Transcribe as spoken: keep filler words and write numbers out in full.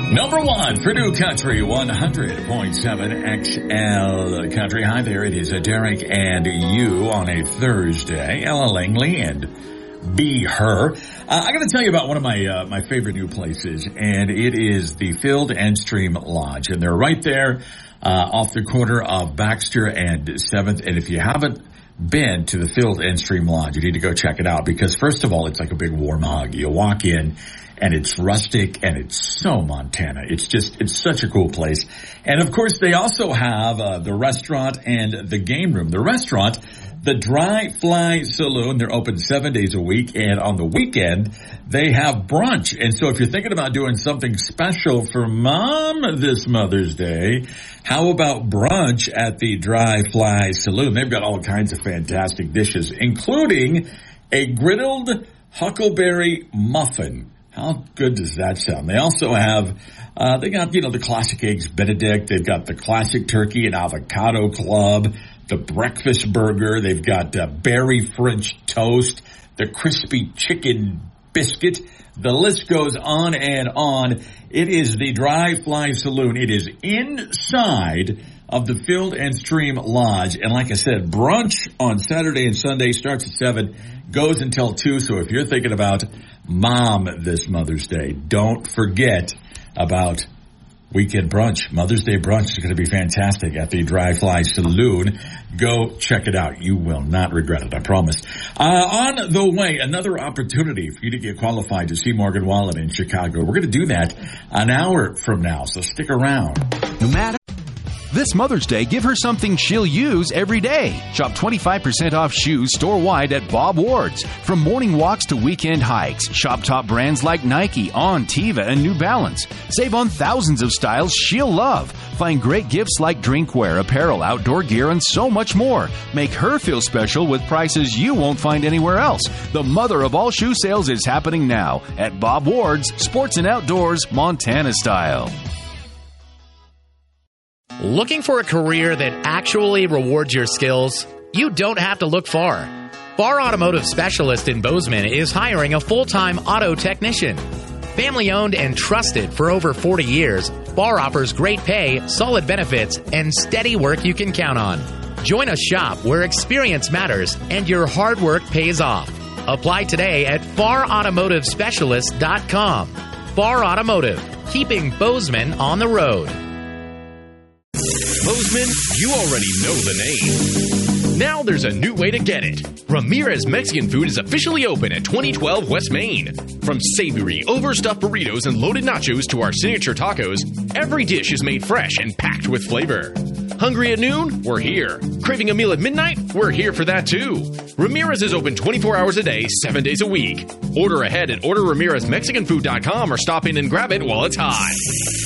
Number one for New Country, one hundred point seven X L Country. Hi there, it is Derek and you on a Thursday. Ella Langley and Be Her. Uh, I got to tell you about one of my uh, my favorite new places, and it is the Field and Stream Lodge. And they're right there uh, off the corner of Baxter and seventh. And if you haven't been to the Field and Stream Lodge, you need to go check it out because, first of all, it's like a big warm hug. You walk in, and it's rustic, and it's so Montana. It's just, it's such a cool place. And, of course, they also have uh, the restaurant and the game room. The restaurant, the Dry Fly Saloon, they're open seven days a week, and on the weekend, they have brunch. And so if you're thinking about doing something special for Mom this Mother's Day, how about brunch at the Dry Fly Saloon? They've got all kinds of fantastic dishes, including a griddled huckleberry muffin. How good does that sound? They also have, uh, they got, you know, the classic eggs Benedict. They've got the classic turkey and avocado club, the breakfast burger. They've got uh, berry French toast, the crispy chicken biscuit. The list goes on and on. It is the Dry Fly Saloon. It is inside of the Field and Stream Lodge. And like I said, brunch on Saturday and Sunday starts at seven, goes until two. So if you're thinking about Mom this Mother's Day, don't forget about weekend brunch. Mother's Day brunch is going to be fantastic at the Dry Fly Saloon. Go check it out. You will not regret it, I promise. Uh, on the way, another opportunity for you to get qualified to see Morgan Wallen in Chicago. We're going to do that an hour from now, so stick around. No matter. This Mother's Day, give her something she'll use every day. Shop twenty-five percent off shoes store-wide at Bob Ward's. From morning walks to weekend hikes, shop top brands like Nike, On, Teva, and New Balance. Save on thousands of styles she'll love. Find great gifts like drinkware, apparel, outdoor gear, and so much more. Make her feel special with prices you won't find anywhere else. The mother of all shoe sales is happening now at Bob Ward's, Sports and Outdoors, Montana style. Looking for a career that actually rewards your skills? You don't have to look far. Barr Automotive Specialist in Bozeman is hiring a full-time auto technician. Family-owned and trusted for over forty years, Barr offers great pay, solid benefits, and steady work you can count on. Join a shop where experience matters and your hard work pays off. Apply today at barr automotive specialist dot com. Barr Automotive, keeping Bozeman on the road. Bozeman, you already know the name. Now there's a new way to get it. Ramirez Mexican Food is officially open at twenty twelve West Main. From savory, overstuffed burritos and loaded nachos to our signature tacos, every dish is made fresh and packed with flavor. Hungry at noon? We're here. Craving a meal at midnight? We're here for that too. Ramirez is open twenty-four hours a day, seven days a week. Order ahead at order ramirez mexican food dot com or stop in and grab it while it's hot.